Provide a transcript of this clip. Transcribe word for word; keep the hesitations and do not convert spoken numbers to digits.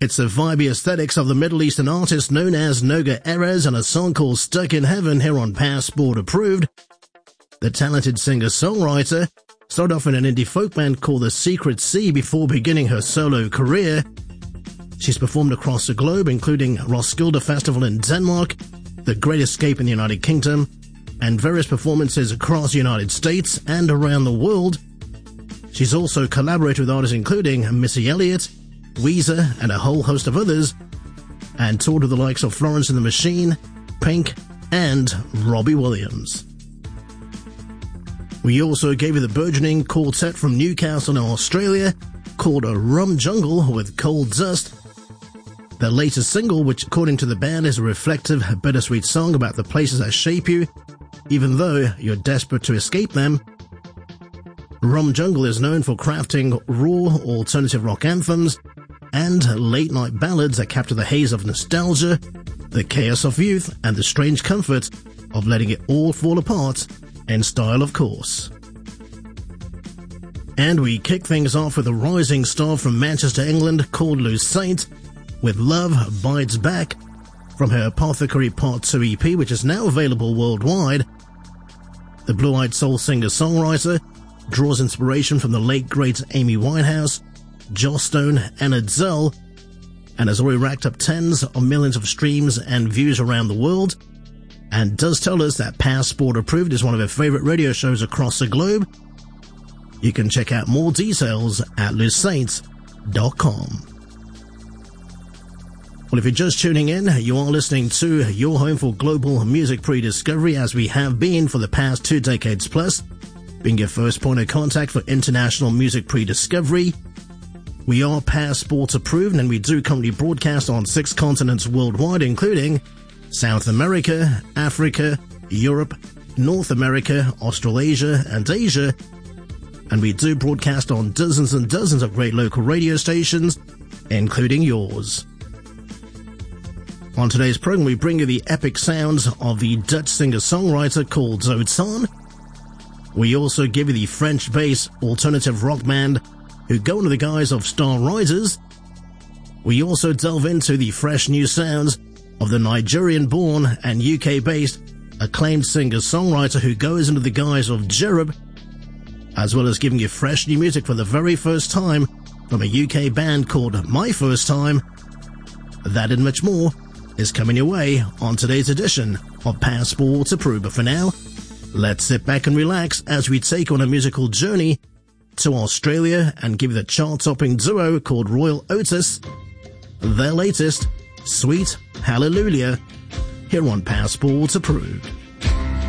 It's the vibey aesthetics of the Middle Eastern artist known as Noga Erez and a song called Stuck in Heaven here on Passport Approved. The talented singer-songwriter started off in an indie folk band called The Secret Sea before beginning her solo career. She's performed across the globe, including Roskilde Festival in Denmark, The Great Escape in the United Kingdom, and various performances across the United States and around the world. She's also collaborated with artists including Missy Elliott, Weezer, and a whole host of others, and toured with the likes of Florence and the Machine, Pink, and Robbie Williams. We also gave you the burgeoning quartet from Newcastle in Australia called a Rum Jungle with Cold Dust. Their latest single, which according to the band is a reflective, bittersweet song about the places that shape you, even though you're desperate to escape them. Rum Jungle is known for crafting raw alternative rock anthems and late-night ballads that capture the haze of nostalgia, the chaos of youth, and the strange comfort of letting it all fall apart, in style of course. And we kick things off with a rising star from Manchester, England called Lucite with Love Bites Back from her Apothecary Part two E P, which is now available worldwide. The blue-eyed soul singer-songwriter draws inspiration from the late great Amy Winehouse, Joss Stone, and Adele, and has already racked up tens of millions of streams and views around the world, and does tell us that Passport Approved is one of her favorite radio shows across the globe. You can check out more details at lucite dot com. Well, if you're just tuning in, you are listening to your home for global music pre-discovery, as we have been for the past two decades plus, being your first point of contact for international music pre-discovery. We are Passport Approved, and we do currently broadcast on six continents worldwide, including South America, Africa, Europe, North America, Australasia, and Asia. And we do broadcast on dozens and dozens of great local radio stations, including yours. On today's program, we bring you the epic sounds of the Dutch singer-songwriter called Zotan. We also give you the French-based alternative rock band who go under the guise of Star Riders. We also delve into the fresh new sounds of the Nigerian-born and U K-based acclaimed singer-songwriter who goes under the guise of Jerub, as well as giving you fresh new music for the very first time from a U K band called My First Time. That and much more is coming your way on today's edition of Passport Approved. But for now, let's sit back and relax as we take on a musical journey to Australia and give you the chart-topping duo called Royal Otis, their latest, Sweet Hallelujah, here on Passport Approved.